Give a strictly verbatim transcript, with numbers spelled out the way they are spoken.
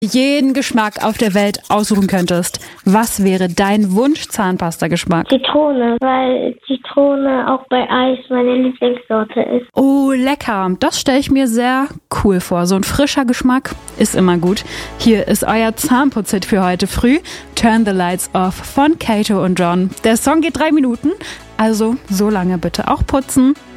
jeden Geschmack auf der Welt aussuchen könntest, was wäre dein Wunsch-Zahnpasta-Geschmack? Zitrone, weil Zitrone auch bei Eis meine Lieblingssorte ist. Oh, lecker. Das stelle ich mir sehr cool vor. So ein frischer Geschmack ist immer gut. Hier ist euer Zahnputz-Hit für heute früh. Turn the Lights Off von Kato und John. Der Song geht drei Minuten, also so lange bitte auch putzen.